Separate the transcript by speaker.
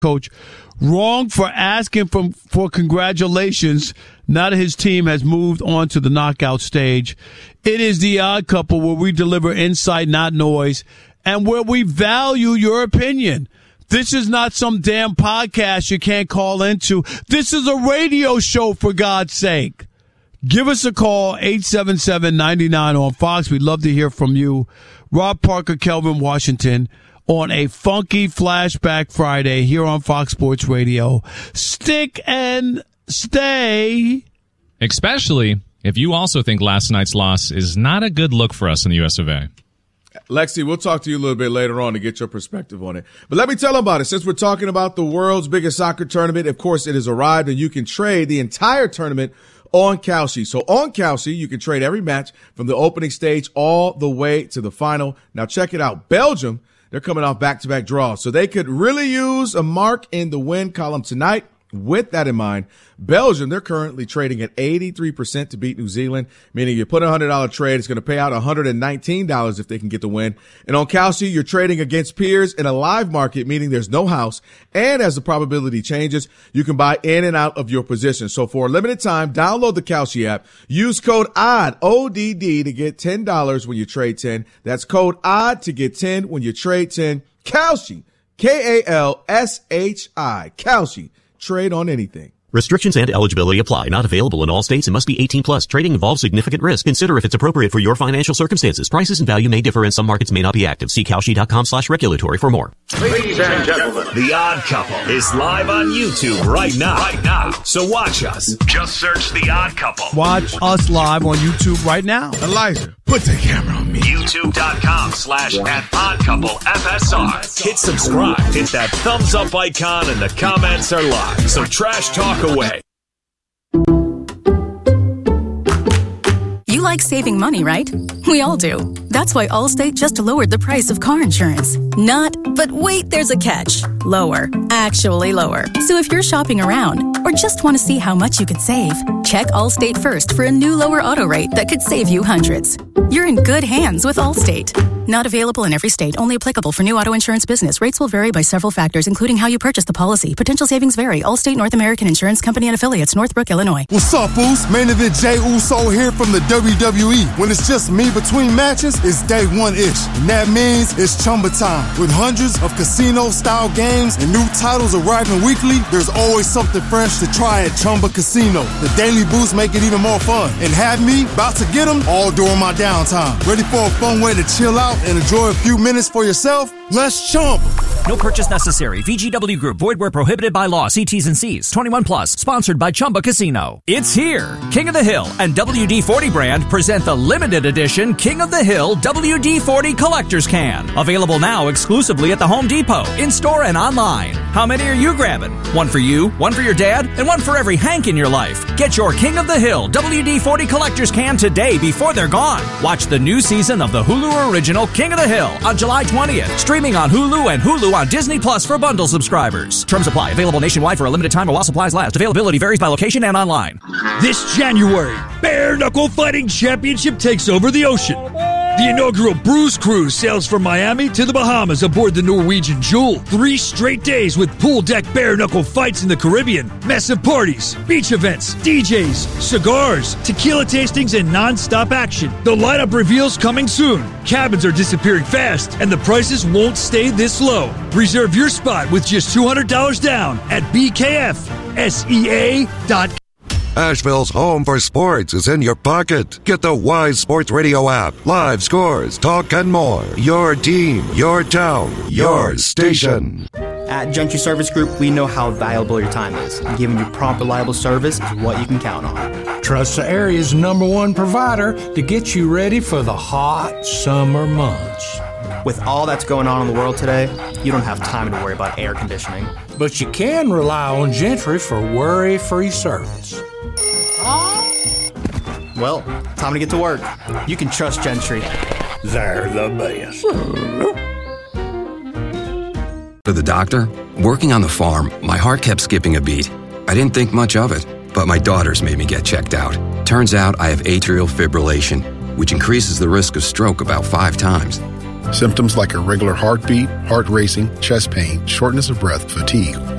Speaker 1: coach, wrong for asking for congratulations now that his team has moved on to the knockout stage. It is The Odd Couple, where we deliver insight, not noise, and where we value your opinion. This is not some damn podcast you can't call into. This is a radio show, for God's sake. Give us a call, 877-99 on Fox. We'd love to hear from you. Rob Parker, Kelvin Washington, on a funky Flashback Friday here on Fox Sports Radio. Stick and stay.
Speaker 2: Especially if you also think last night's loss is not a good look for us in the US of A.
Speaker 3: Lexi, we'll talk to you a little bit later on to get your perspective on it. But let me tell them about it. Since we're talking about the world's biggest soccer tournament, of course, it has arrived, and you can trade the entire tournament on Kalshi. So on Kalshi, you can trade every match from the opening stage all the way to the final. Now check it out. Belgium, they're coming off back-to-back draws, so they could really use a mark in the win column tonight. With that in mind, Belgium, they're currently trading at 83% to beat New Zealand, meaning you put a $100 trade, it's going to pay out $119 if they can get the win. And on Kalshi, you're trading against peers in a live market, meaning there's no house. And as the probability changes, you can buy in and out of your position. So for a limited time, download the Kalshi app. Use code ODD, O-D-D, to get $10 when you trade 10. That's code ODD to get 10 when you trade 10. Kalshi, K-A-L-S-H-I, Kalshi. Trade on anything.
Speaker 4: Restrictions and eligibility apply. Not available in all states and must be 18 plus. Trading involves significant risk. Consider if it's appropriate for your financial circumstances. Prices and value may differ and some markets may not be active. See Kalshi.com/regulatory for more.
Speaker 5: Ladies and gentlemen, The Odd Couple is live on YouTube right now. So watch us. Just search The Odd Couple.
Speaker 1: Watch us live on YouTube right now.
Speaker 3: Elijah, put the camera on me.
Speaker 5: YouTube.com/@oddcouplefsr. Hit subscribe. Hit that thumbs up icon and the comments are live. So trash talk away.
Speaker 6: You like saving money, right? We all do. That's why Allstate just lowered the price of car insurance. But wait, there's a catch. Lower. Actually lower. So if you're shopping around or just want to see how much you could save, check Allstate first for a new lower auto rate that could save you hundreds. You're in good hands with Allstate. Not available in every state. Only applicable for new auto insurance business. Rates will vary by several factors, including how you purchase the policy. Potential savings vary. Allstate North American Insurance Company and Affiliates, Northbrook, Illinois.
Speaker 7: What's up, Boost? Main event Jey Uso here from the WWE. When it's just me between matches, it's day one-ish. And that means it's Chumba time. With hundreds of casino-style games and new titles arriving weekly, there's always something fresh to try at Chumba Casino. The Daily Boost make it even more fun. And have me about to get them all during my downtime. Ready for a fun way to chill out and enjoy a few minutes for yourself? Let's Chumba.
Speaker 8: No purchase necessary. VGW Group. Void where prohibited by law. See T's and C's. 21 plus. Sponsored by Chumba Casino. It's here. King of the Hill and WD-40 brand present the limited edition King of the Hill WD-40 Collector's Can. Available now exclusively at the Home Depot, in-store and online. How many are you grabbing? One for you, one for your dad, and one for every Hank in your life. Get your King of the Hill WD-40 Collector's Can today before they're gone. Watch the new season of the Hulu original King of the Hill on July 20th. Streaming on Hulu and Hulu on Disney Plus for bundle subscribers. Terms apply. Available nationwide for a limited time while supplies last. Availability varies by location and online.
Speaker 9: This January, Bare Knuckle Fighting Championship takes over the ocean. The inaugural Bruise Cruise sails from Miami to the Bahamas aboard the Norwegian Jewel. 3 straight days with pool deck bare knuckle fights in the Caribbean, massive parties, beach events, DJs, cigars, tequila tastings, and non-stop action. The lineup reveals coming soon. Cabins are disappearing fast, and the prices won't stay this low. Reserve your spot with just $200 down at BKFSEA.com.
Speaker 10: Asheville's home for sports is in your pocket. Get the Wise Sports Radio app. Live scores, talk, and more. Your team, your town, your station.
Speaker 11: At Gentry Service Group, we know how valuable your time is. And giving you prompt, reliable service is what you can count on.
Speaker 12: Trust the area's #1 provider to get you ready for the hot summer months.
Speaker 11: With all that's going on in the world today, you don't have time to worry about air conditioning.
Speaker 12: But you can rely on Gentry for worry-free service.
Speaker 11: Well, time to get to work. You can trust Gentry.
Speaker 12: They're the best.
Speaker 13: To the doctor, working on the farm, my heart kept skipping a beat. I didn't think much of it, but my daughters made me get checked out. Turns out I have atrial fibrillation, which increases the risk of stroke about 5 times.
Speaker 14: Symptoms like irregular heartbeat, heart racing, chest pain, shortness of breath, fatigue,